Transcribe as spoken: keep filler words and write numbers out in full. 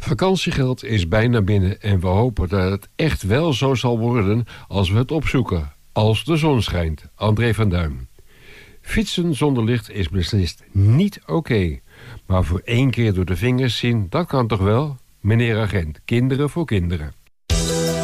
Vakantiegeld is bijna binnen en we hopen dat het echt wel zo zal worden als we het opzoeken. Als de zon schijnt. André van Duin. Fietsen zonder licht is beslist niet oké. Okay. Maar voor één keer door de vingers zien, dat kan toch wel? Meneer agent, kinderen voor kinderen.